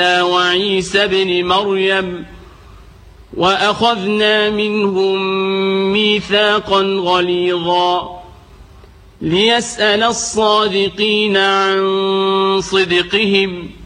وعيسى ابن مريم وأخذنا منهم ميثاقا غليظا ليسأل الصادقين عن صدقهم